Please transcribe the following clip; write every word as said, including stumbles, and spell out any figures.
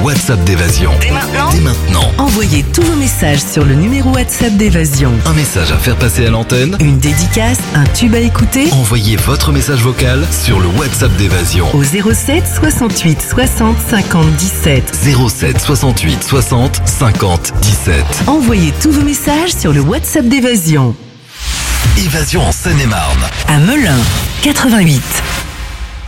WhatsApp d'Évasion. Dès maintenant Dès maintenant. Envoyez tous vos messages sur le numéro WhatsApp d'Évasion. Un message à faire passer à l'antenne. Une dédicace, un tube à écouter. Envoyez votre message vocal sur le WhatsApp d'Évasion. Au zéro sept soixante-huit soixante cinquante dix-sept. zéro sept soixante-huit soixante cinquante dix-sept. Envoyez tous vos messages sur le WhatsApp d'Évasion. Évasion en Seine-et-Marne. À Melun, quatre-vingt-huit.